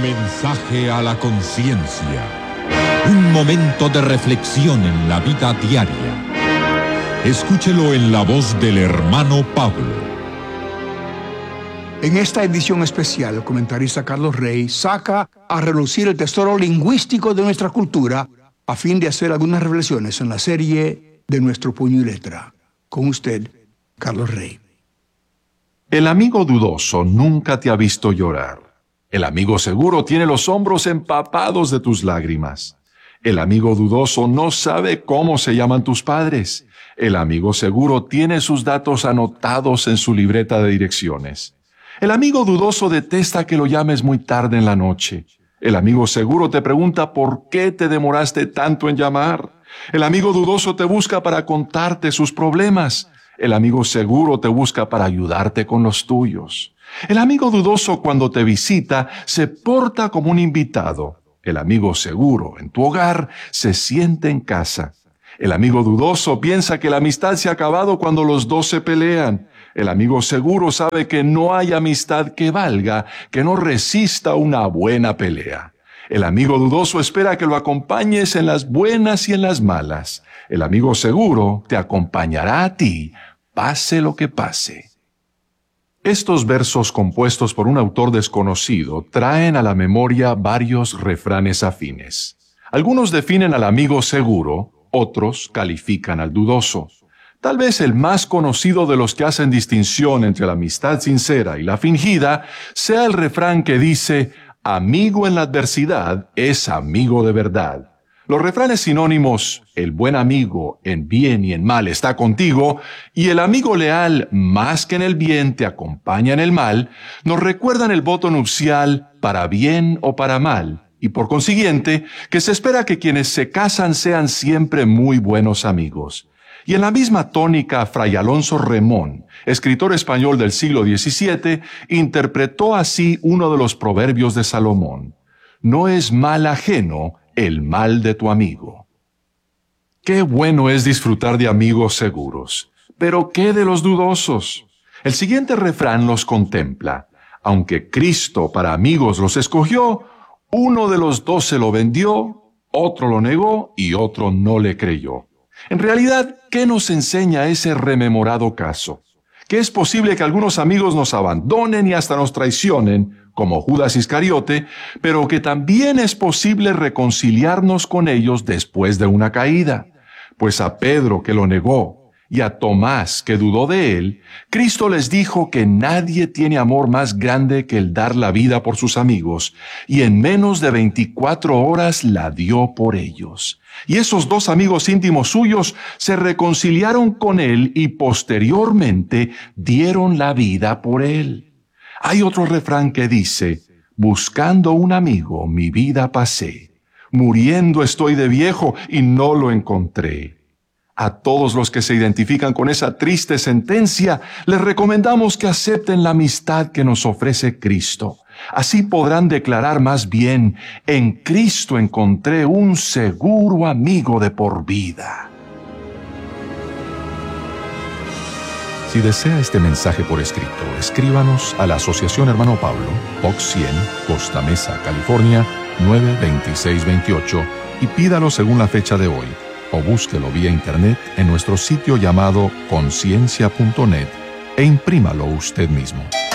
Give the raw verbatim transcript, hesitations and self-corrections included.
Mensaje a la conciencia. Un momento de reflexión en la vida diaria. Escúchelo en la voz del hermano Pablo. En esta edición especial, el comentarista Carlos Rey saca a relucir el tesoro lingüístico de nuestra cultura a fin de hacer algunas reflexiones en la serie de Nuestro Puño y Letra. Con usted, Carlos Rey. El amigo dudoso nunca te ha visto llorar. El amigo seguro tiene los hombros empapados de tus lágrimas. El amigo dudoso no sabe cómo se llaman tus padres. El amigo seguro tiene sus datos anotados en su libreta de direcciones. El amigo dudoso detesta que lo llames muy tarde en la noche. El amigo seguro te pregunta por qué te demoraste tanto en llamar. El amigo dudoso te busca para contarte sus problemas. El amigo seguro te busca para ayudarte con los tuyos. El amigo dudoso cuando te visita se porta como un invitado. El amigo seguro en tu hogar se siente en casa. El amigo dudoso piensa que la amistad se ha acabado cuando los dos se pelean. El amigo seguro sabe que no hay amistad que valga, que no resista una buena pelea. El amigo dudoso espera que lo acompañes en las buenas y en las malas. El amigo seguro te acompañará a ti, pase lo que pase. Estos versos compuestos por un autor desconocido traen a la memoria varios refranes afines. Algunos definen al amigo seguro, otros califican al dudoso. Tal vez el más conocido de los que hacen distinción entre la amistad sincera y la fingida sea el refrán que dice, amigo en la adversidad es amigo de verdad. Los refranes sinónimos, el buen amigo en bien y en mal está contigo, y el amigo leal más que en el bien te acompaña en el mal, nos recuerdan el voto nupcial para bien o para mal, y por consiguiente, que se espera que quienes se casan sean siempre muy buenos amigos. Y en la misma tónica, Fray Alonso Remón, escritor español del siglo diecisiete, interpretó así uno de los proverbios de Salomón. No es mal ajeno el mal de tu amigo. Qué bueno es disfrutar de amigos seguros, pero ¿qué de los dudosos? El siguiente refrán los contempla. Aunque Cristo para amigos los escogió, uno de los dos se lo vendió, otro lo negó y otro no le creyó. En realidad, ¿qué nos enseña ese rememorado caso? Que es posible que algunos amigos nos abandonen y hasta nos traicionen, como Judas Iscariote, pero que también es posible reconciliarnos con ellos después de una caída. Pues a Pedro, que lo negó, y a Tomás, que dudó de él, Cristo les dijo que nadie tiene amor más grande que el dar la vida por sus amigos, y en menos de veinticuatro horas la dio por ellos. Y esos dos amigos íntimos suyos se reconciliaron con él y posteriormente dieron la vida por él. Hay otro refrán que dice, buscando un amigo mi vida pasé, muriendo estoy de viejo y no lo encontré. A todos los que se identifican con esa triste sentencia, les recomendamos que acepten la amistad que nos ofrece Cristo. Así podrán declarar más bien, en Cristo encontré un seguro amigo de por vida. Si desea este mensaje por escrito, escríbanos a la Asociación Hermano Pablo, Box cien, Costa Mesa, California, nueve dos seis dos ocho y pídalo según la fecha de hoy, o búsquelo vía internet en nuestro sitio llamado conciencia punto net e imprímalo usted mismo.